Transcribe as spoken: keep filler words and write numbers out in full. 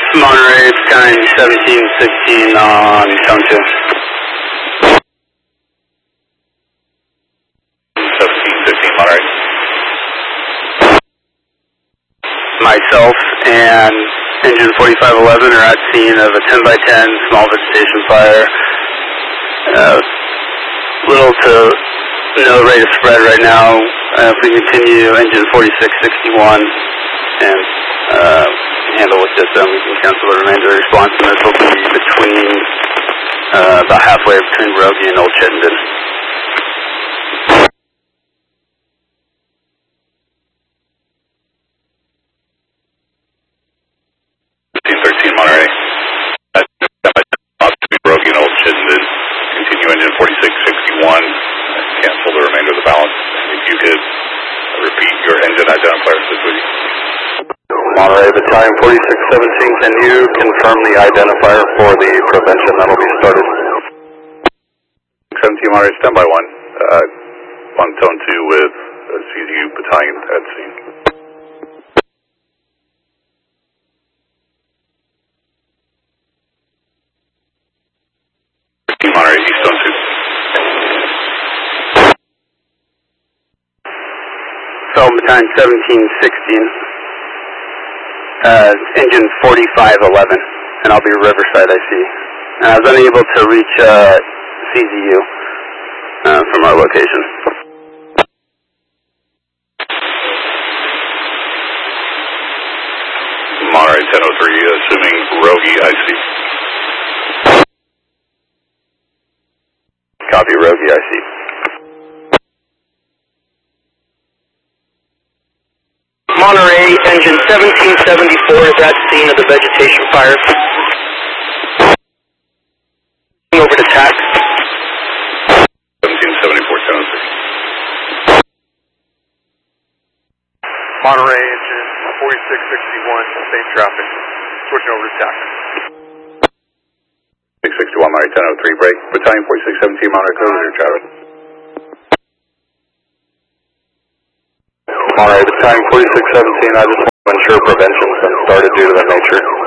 Monterey, Battalion seventeen sixteen on cone two. seventeen fifteen Monterey. Myself and engine forty-five eleven are at scene of a ten by ten small vegetation fire. Uh, little to no rate of spread right now. Uh, if we continue engine forty-six sixty-one and uh, handle with just them, we can cancel the remainder of the response, and this will be between uh, about halfway between Rogie and Old Chittenden. fifteen thirteen Monterey. That's to be Rogie and Old Chittenden. Continue engine forty-six sixty-one. Cancel the remainder of the balance. If you could repeat your engine identifier, please. Monterey, Battalion forty-six seventeen, can you confirm the identifier for the prevention that will be started? seventeen Monterey, standby one. Uh, on tone two with uh, C Z U Battalion at scene. fifteen Monterey, east tone two. So Battalion seventeen sixteen. Uh, engine forty-five eleven, and I'll be Riverside, I see. And I was unable to reach uh, C Z U uh, from our location. Monterey ten oh three, assuming Rogie, I see. Copy, Rogie, I see. Monterey, engine seventeen seventy-four is at scene of the vegetation fire. Over to T A C. seventeen seventy-four, ten oh three. Monterey, engine forty-six sixty-one, same traffic. Switching over to T A C. six sixty-one, Monterey ten oh three, break. Battalion forty-six seventeen, Monterey, close your traffic. Monterey, Battalion forty-six seventeen, I just want to ensure prevention's been started due to the nature.